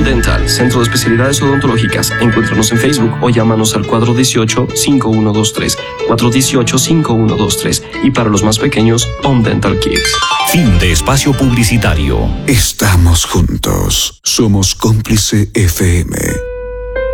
Dental, Centro de Especialidades Odontológicas. Encuéntranos en Facebook o llámanos al 418-5123, 418-5123. Y para los más pequeños, On Dental Kids. Fin de espacio publicitario. Estamos juntos. Somos Cómplice FM.